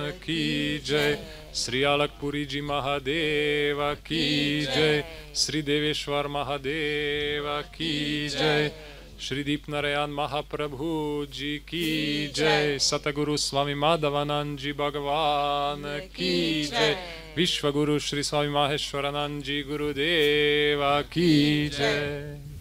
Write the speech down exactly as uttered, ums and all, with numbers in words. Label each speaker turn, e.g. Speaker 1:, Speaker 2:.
Speaker 1: की जय। श्री अलकपुरी जी महादेव की जय। श्री देवेश्वर महादेव की जय। श्री दीप नारायण महाप्रभु जी की जय। सतगुरु स्वामी माधवानंद जी भगवान की जय। विश्वगुरु श्री स्वामी माहेश्वरानंद जी गुरुदेव की जय।